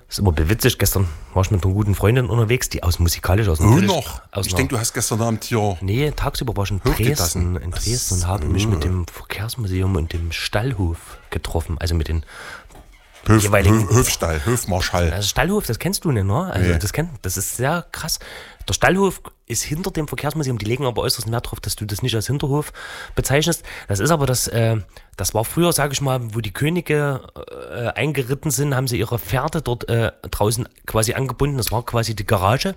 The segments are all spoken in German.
ist immer witzig. Gestern war ich mit einer guten Freundin unterwegs, die musikalisch aus dem Ich denke, du hast gestern Abend hier... Nee, tagsüber war ich in Dresden und habe mich mit dem Verkehrsmuseum und dem Stallhof getroffen. Also mit den Hofmarschall. Also Stallhof, das kennst du nicht, ne? Also nee. Das ist sehr krass. Der Stallhof ist hinter dem Verkehrsmuseum, die legen aber äußersten Wert darauf, dass du das nicht als Hinterhof bezeichnest. Das ist aber das war früher, sage ich mal, wo die Könige eingeritten sind, haben sie ihre Pferde dort draußen quasi angebunden. Das war quasi die Garage.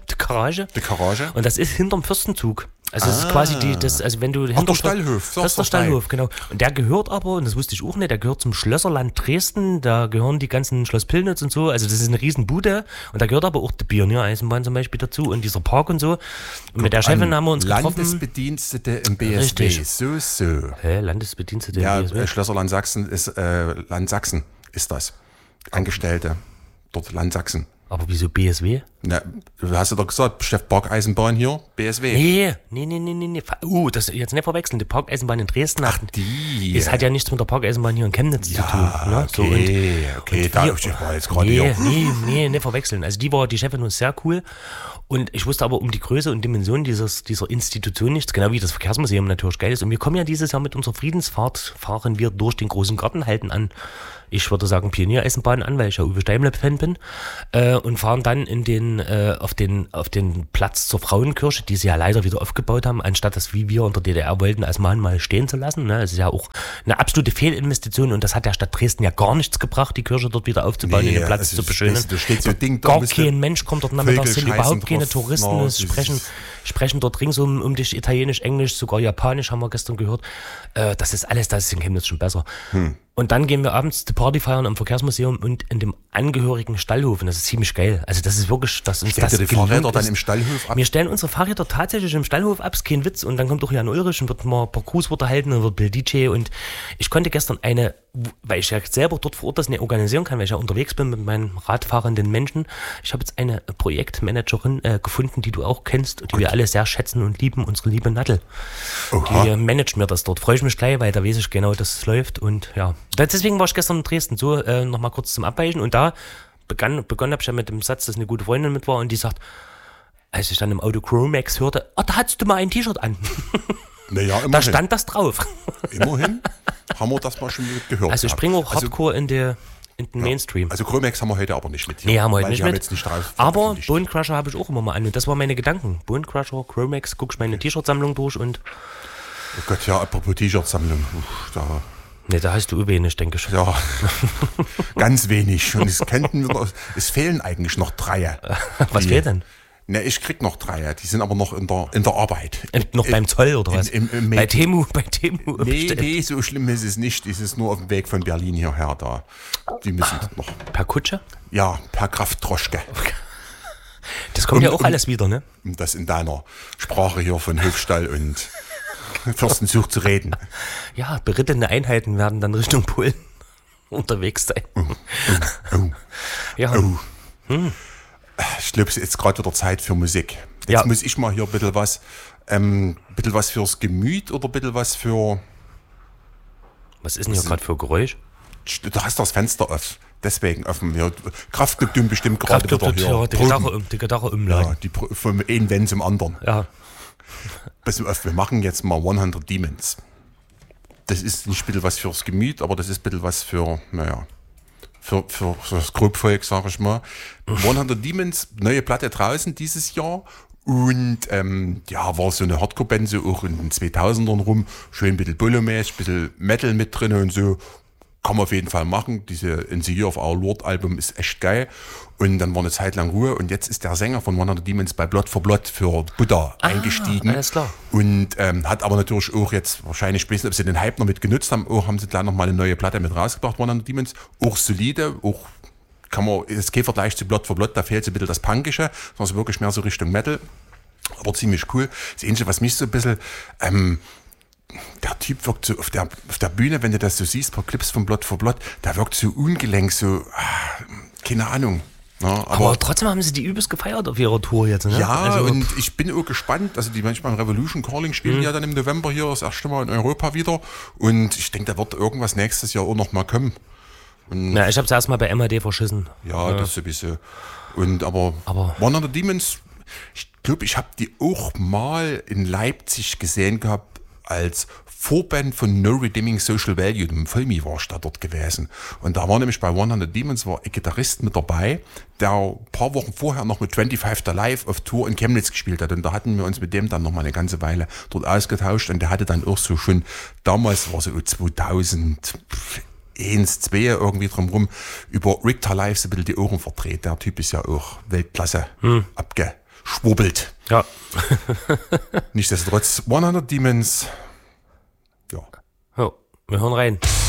Und das ist hinterm Fürstenzug. Also das ist quasi also wenn du der Stallhof. Das ist der Stallhof, genau. Und der gehört aber, und das wusste ich auch nicht, der gehört zum Schlösserland Dresden, da gehören die ganzen Schloss Pillnitz und so, also das ist eine Riesenbude und da gehört aber auch die Pioniereisenbahn zum Beispiel dazu und dieser Park und so. Und mit der Chefin haben wir uns getroffen. Landesbedienstete im BSW. Richtig. So. Landesbedienstete im BSW? Ja, Schlösserland Sachsen ist, Land Sachsen ist das. Angestellte, dort Land Sachsen. Aber wieso BSW? Na, du hast ja doch gesagt, Chef Parkeisenbahn hier, BSW. Nee. Das jetzt nicht verwechseln. Die Parkeisenbahn in Dresden die. Hat ja nichts mit der Parkeisenbahn hier in Chemnitz zu tun. Ne? Okay, da war jetzt gerade hier. Nee, nicht verwechseln. Also die Chefin ist sehr cool. Und ich wusste aber um die Größe und Dimension dieser Institution nichts, genau wie das Verkehrsmuseum natürlich geil ist. Und wir kommen ja dieses Jahr mit unserer Friedensfahrt, fahren wir durch den großen Garten halten an. Ich würde sagen Pioniereisenbahn an, weil ich ja Uwe Steimle-Fan bin. Und fahren dann auf den Platz zur Frauenkirche, die sie ja leider wieder aufgebaut haben, anstatt das, wie wir unter DDR wollten, als Mahnmal stehen zu lassen. Ne? Das ist ja auch eine absolute Fehlinvestition und das hat der Stadt Dresden ja gar nichts gebracht, die Kirche dort wieder aufzubauen und den Platz zu beschönen. Gar kein Mensch kommt dort nachmittags hin, überhaupt keine Touristen, sprechen dort ringsum um dich Italienisch, Englisch, sogar Japanisch haben wir gestern gehört. Das ist in Chemnitz schon besser. Und dann gehen wir abends die Party feiern im Verkehrsmuseum und in dem angehörigen Stallhof. Und das ist ziemlich geil. Also das ist wirklich, Stellt ihr die Fahrräder dann im Stallhof ab? Wir stellen unsere Fahrräder tatsächlich im Stallhof ab, ist kein Witz. Und dann kommt auch Jan Ulrich und wird mal ein paar Grußworte halten und wird Bill DJ. Und ich konnte gestern weil ich ja selber dort vor Ort das nicht organisieren kann, weil ich ja unterwegs bin mit meinen radfahrenden Menschen. Ich habe jetzt eine Projektmanagerin gefunden, die du auch kennst und die wir alle sehr schätzen und lieben, unsere liebe Nadel. Oha. Die managt mir das dort. Freue ich mich gleich, weil da weiß ich genau, dass es läuft. Und ja, deswegen war ich gestern in Dresden. So, nochmal kurz zum Abweichen. Und da begonnen habe ich ja mit dem Satz, dass eine gute Freundin mit war und die sagt, als ich dann im Auto Chromax hörte, da hattest du mal ein T-Shirt an. Naja, immerhin. Da stand das drauf. Immerhin haben wir das mal schon gehört. Also ich bringe auch Hardcore in den Mainstream. Also Chromax haben wir heute aber nicht mit hier. Nee, haben wir heute nicht mit. Jetzt nicht drauf aber Bone Crusher habe ich auch immer mal an und das waren meine Gedanken. Bone Crusher, Chromax, guck ich meine T-Shirt-Sammlung durch und... Oh Gott, ja, apropos T-Shirt-Sammlung. Da hast du wenig, denke ich. Ja, ganz wenig. Und es fehlen eigentlich noch 3. Was fehlt denn? Ne, ich krieg noch 3. Die sind aber noch in der Arbeit. Noch beim Zoll oder was? Bei Temu. Nee, so schlimm ist es nicht. Es ist nur auf dem Weg von Berlin hierher da. Die müssen noch. Per Kutsche? Ja, per Kraftdroschke. Das kommt ja auch alles wieder, ne? Um das in deiner Sprache hier von Hofstall und Fürstenzug zu reden. Ja, berittene Einheiten werden dann Richtung Polen unterwegs sein. Ja. Ich glaube, es ist jetzt gerade wieder Zeit für Musik. Jetzt muss ich mal hier ein bisschen was fürs Gemüt oder ein bisschen was für... Was ist denn hier gerade für Geräusch? Du hast das Fenster offen. Deswegen offen. Ja, Kraftclub bestimmt gerade wieder hier. Die Gitarre umladen. Ja, vom einen Wenn zum anderen. Ja. Pass auf, wir machen jetzt mal 100 Demons. Das ist nicht ein bisschen was fürs Gemüt, aber das ist ein bisschen was für das Grobvolk, sag ich mal. 100 Demons, neue Platte draußen dieses Jahr. Und war so eine Hardcore-Band, so auch in den 2000ern rum. Schön ein bisschen Bullo-mäßig, ein bisschen Metal mit drin und so. Kann man auf jeden Fall machen. Diese In the Year of Our Lord Album ist echt geil. Und dann war eine Zeit lang Ruhe. Und jetzt ist der Sänger von 100 Demons bei Blood for Blood für Buddha eingestiegen. Alles klar. Und hat aber natürlich auch jetzt wahrscheinlich, ich weiß nicht, ob sie den Hype noch mit genutzt haben, auch haben sie gleich nochmal eine neue Platte mit rausgebracht, 100 Demons. Auch solide, auch ist kein Vergleich zu Blood for Blood, da fehlt so ein bisschen das Punkische, sondern wirklich mehr so Richtung Metal. Aber ziemlich cool. Das Einzige, was mich so ein bisschen... der Typ wirkt so auf der Bühne, wenn du das so siehst, paar Clips von Blood for Blood, der wirkt so ungelenk, so, keine Ahnung. Ja, aber trotzdem haben sie die übelst gefeiert auf ihrer Tour jetzt, ne? Ja, also, und ich bin auch gespannt, also die manchmal Revolution Calling spielen ja dann im November hier das erste Mal in Europa wieder und ich denke, da wird irgendwas nächstes Jahr auch noch mal kommen. Na, ich habe es erstmal bei MHD verschissen. Ja, das sowieso. Und aber 100 Demons, ich glaube, ich habe die auch mal in Leipzig gesehen gehabt als Vorband von No Redeeming Social Value, dem Filmi war ich da dort gewesen. Und da war nämlich bei 100 Demons war ein Gitarrist mit dabei, der ein paar Wochen vorher noch mit 25 the Live auf Tour in Chemnitz gespielt hat. Und da hatten wir uns mit dem dann noch mal eine ganze Weile dort ausgetauscht. Und der hatte dann auch so schon, damals war so 2001, 2 irgendwie drumherum, über Richter Live so ein bisschen die Ohren verdreht. Der Typ ist ja auch Weltklasse abgeschwurbelt. Ja. Nichtsdestotrotz, 100 Demons. Ja. Oh, wir hören rein.